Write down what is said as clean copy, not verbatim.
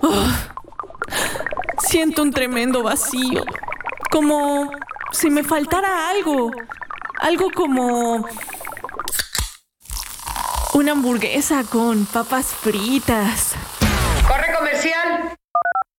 Siento un tremendo vacío, como si me faltara algo. Algo como una hamburguesa con papas fritas,